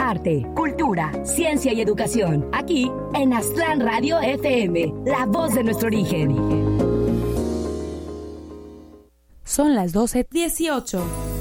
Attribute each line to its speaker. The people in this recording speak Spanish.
Speaker 1: arte, cultura, ciencia y educación. Aquí en Aztlán Radio FM, la voz de nuestro origen.
Speaker 2: Son las 12:18.